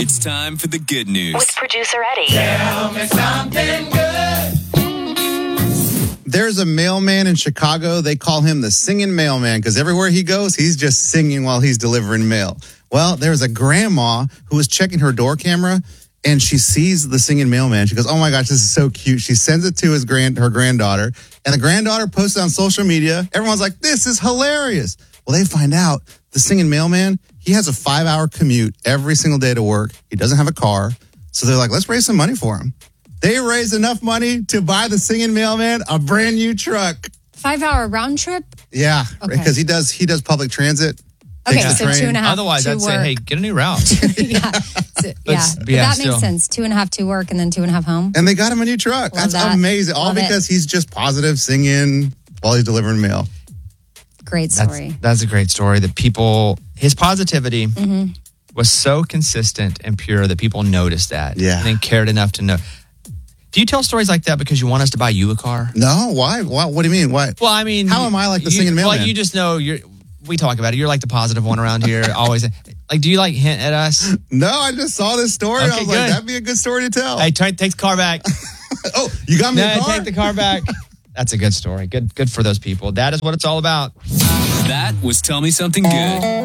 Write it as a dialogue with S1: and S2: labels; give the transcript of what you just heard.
S1: It's time for the good news.
S2: With producer Eddie.
S3: Tell me something good.
S4: There's a mailman in Chicago. They call him the singing mailman because everywhere he goes, he's just singing while he's delivering mail. Well, there's a grandma who was checking her door camera, and she sees the singing mailman. She goes, oh, my gosh, this is so cute. She sends it to her granddaughter, and the granddaughter posts it on social media. Everyone's like, this is hilarious. Well, they find out the singing mailman, he has a 5-hour commute every single day to work. He doesn't have a car. So they're like, let's raise some money for him. They raised enough money to buy the singing mailman a brand new truck.
S5: 5-hour round trip?
S4: Yeah,
S5: Okay.
S4: because he does public transit.
S5: Okay,
S4: takes the
S5: so
S4: train.
S5: 2.5
S6: Otherwise,
S5: to
S6: I'd say,
S5: work.
S6: hey, get a new route.
S5: yeah. So, yeah. But
S6: yeah,
S5: that
S6: still.
S5: makes sense. 2.5 to work and then 2.5 home.
S4: And they got him a new truck.
S5: Love
S4: That's
S5: that.
S4: amazing. All
S5: Love it.
S4: because he's just positive singing while he's delivering mail.
S5: Great story.
S6: That's a great story. His positivity was so consistent and pure that people noticed that.
S4: Yeah.
S6: And then cared enough to know. Do you tell stories like that because you want us to buy you a car?
S4: No, why? What do you mean? Why?
S6: Well, I mean,
S4: how am I like the singing mailman?
S6: Well, you just know we talk about it. You're like the positive one around here. Always. Like, do you like hint at us?
S4: No, I just saw this story.
S6: Okay,
S4: I was
S6: good.
S4: like, that'd be a good story to tell.
S6: Hey, take the car back.
S4: Oh, you got me a car?
S6: Take the car back. That's a good story. Good for those people. That is what it's all about.
S1: That was Tell Me Something Good.